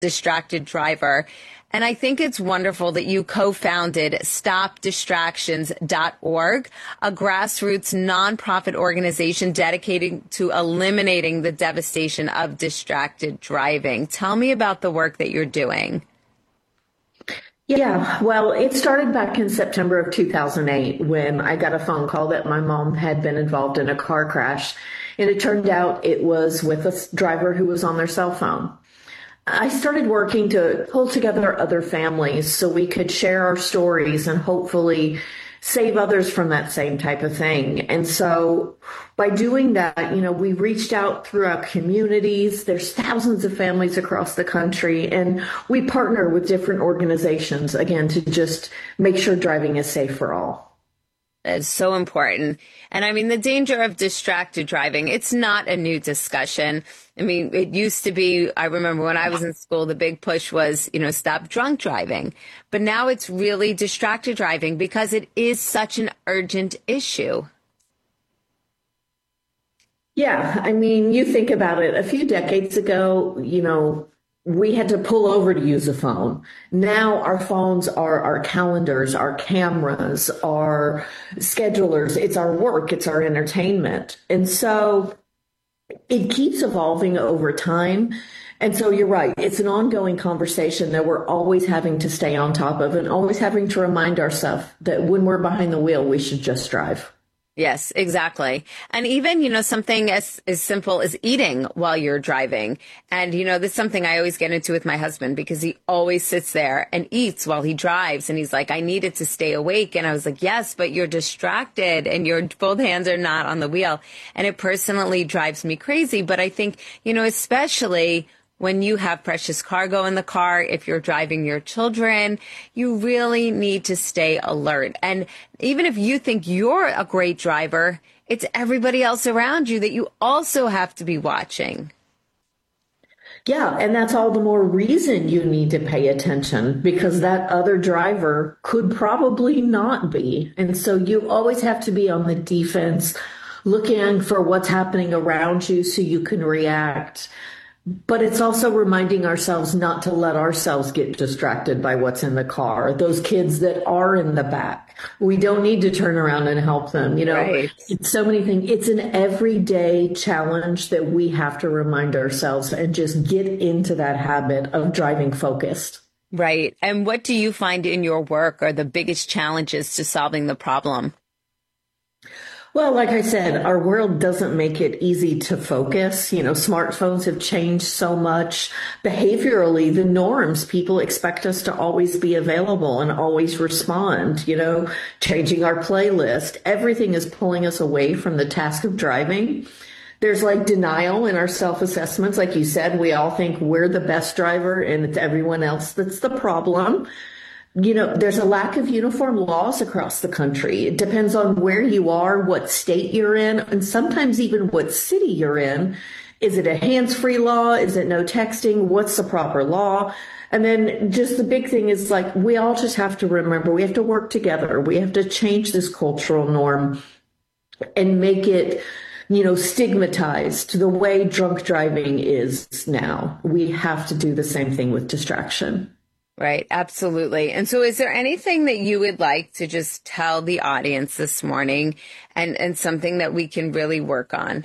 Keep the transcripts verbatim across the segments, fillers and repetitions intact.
distracted driver. And I think it's wonderful that you co-founded stop distractions dot org, a grassroots nonprofit organization dedicated to eliminating the devastation of distracted driving. Tell me about the work that you're doing. Yeah, well, it started back in September of two thousand eight when I got a phone call that my mom had been involved in a car crash. And it turned out it was with a driver who was on their cell phone. I started working to pull together other families so we could share our stories and hopefully save others from that same type of thing. And so by doing that, you know, we reached out throughout communities. There's thousands of families across the country, and we partner with different organizations, again, to just make sure driving is safe for all. It's so important. And I mean, the danger of distracted driving, it's not a new discussion. I mean, it used to be, I remember when I was in school, the big push was, you know, stop drunk driving. But now it's really distracted driving because it is such an urgent issue. Yeah, I mean, you think about it. A few decades ago, you know, we had to pull over to use a phone. Now our phones are our calendars, our cameras, our schedulers. It's our work. It's our entertainment. And so it keeps evolving over time. And so you're right. It's an ongoing conversation that we're always having to stay on top of and always having to remind ourselves that when we're behind the wheel, we should just drive. Yes, exactly. And even, you know, something as, as simple as eating while you're driving. And, you know, this is something I always get into with my husband because he always sits there and eats while he drives. And he's like, I needed to stay awake. And I was like, yes, but you're distracted and your both hands are not on the wheel. And it personally drives me crazy. But I think, you know, especially when you have precious cargo in the car, if you're driving your children, you really need to stay alert. And even if you think you're a great driver, it's everybody else around you that you also have to be watching. Yeah, and that's all the more reason you need to pay attention because that other driver could probably not be. And so you always have to be on the defense, looking for what's happening around you so you can react. But it's also reminding ourselves not to let ourselves get distracted by what's in the car. Those kids that are in the back, we don't need to turn around and help them. You know, right. It's so many things. It's an everyday challenge that we have to remind ourselves and just get into that habit of driving focused. Right. And what do you find in your work are the biggest challenges to solving the problem? Well, like I said, our world doesn't make it easy to focus. You know, smartphones have changed so much. Behaviorally, the norms, people expect us to always be available and always respond, you know, changing our playlist. Everything is pulling us away from the task of driving. There's like denial in our self-assessments. Like you said, we all think we're the best driver and it's everyone else that's the problem. You know, there's a lack of uniform laws across the country. It depends on where you are, what state you're in, and sometimes even what city you're in. Is it a hands-free law? Is it no texting? What's the proper law? And then just the big thing is like, we all just have to remember, we have to work together. We have to change this cultural norm and make it, you know, stigmatized the way drunk driving is now. We have to do the same thing with distraction. Right. Absolutely. And so is there anything that you would like to just tell the audience this morning and, and something that we can really work on?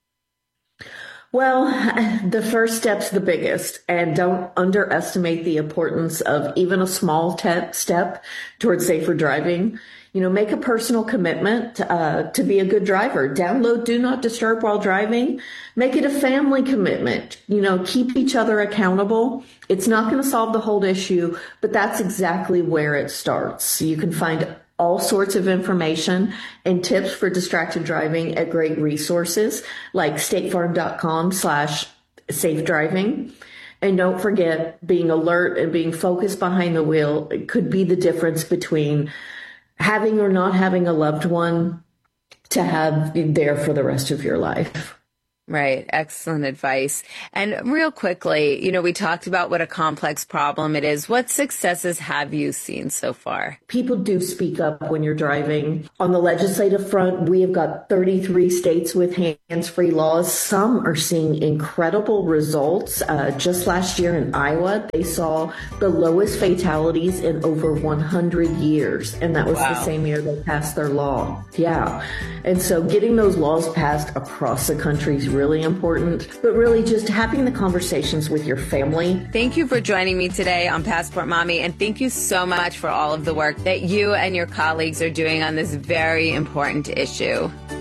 Well, the first step's the biggest, and don't underestimate the importance of even a small te- step towards safer driving. You know, make a personal commitment uh, to be a good driver. Download Do Not Disturb while driving. Make it a family commitment. You know, keep each other accountable. It's not going to solve the whole issue, but that's exactly where it starts. You can find all sorts of information and tips for distracted driving at great resources like statefarm.com slash safe driving. And don't forget, being alert and being focused behind the wheel could be the difference between having or not having a loved one to have there for the rest of your life. Right. Excellent advice. And real quickly, you know, we talked about what a complex problem it is. What successes have you seen so far? People do speak up when you're driving. On the legislative front, we have got thirty-three states with hands-free laws. Some are seeing incredible results. Uh, just last year in Iowa, they saw the lowest fatalities in over one hundred years. And that was wow. the same year they passed their law. Yeah. And so getting those laws passed across the country is really important, but really just having the conversations with your family. Thank you for joining me today on Passport Mommy, and thank you so much for all of the work that you and your colleagues are doing on this very important issue.